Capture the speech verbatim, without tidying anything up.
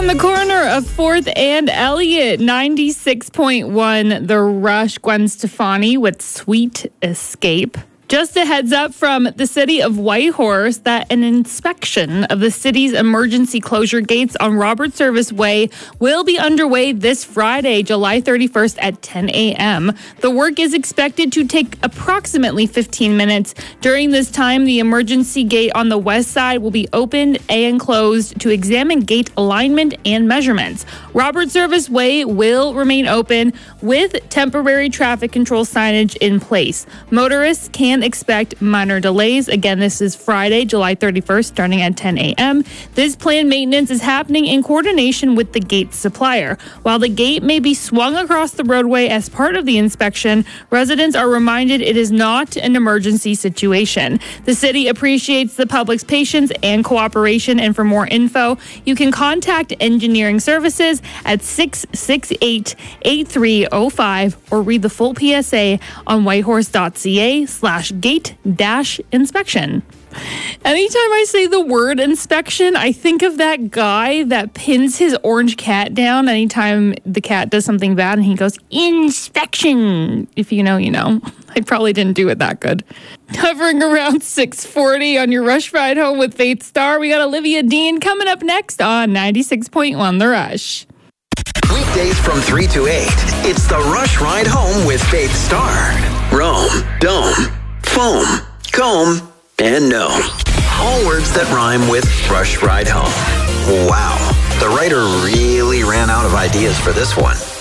on the corner of fourth and Elliott, ninety-six point one, The Rush, Gwen Stefani with Sweet Escape. Just a heads up from the city of Whitehorse that an inspection of the city's emergency closure gates on Robert Service Way will be underway this Friday, July thirty-first at ten a.m. The work is expected to take approximately fifteen minutes. During this time, the emergency gate on the west side will be opened and closed to examine gate alignment and measurements. Robert Service Way will remain open with temporary traffic control signage in place. Motorists can expect minor delays. Again, this is Friday, July thirty-first, starting at ten a.m. This planned maintenance is happening in coordination with the gate supplier. While the gate may be swung across the roadway as part of the inspection, residents are reminded it is not an emergency situation. The city appreciates the public's patience and cooperation, and for more info, you can contact Engineering Services at six six eight, eight three zero five or read the full P S A on whitehorse.ca slash gate dash inspection. Anytime I say the word inspection, I think of that guy that pins his orange cat down anytime the cat does something bad and he goes, inspection. If you know, you know. I probably didn't do it that good. Hovering around six forty on your Rush Ride Home with Faith Star, we got Olivia Dean coming up next on ninety-six point one The Rush. Weekdays from three to eight, it's the Rush Ride Home with Faith Star. Rome, dome, foam, comb, and gnome. All words that rhyme with Rush Ride Home. Wow, the writer really ran out of ideas for this one.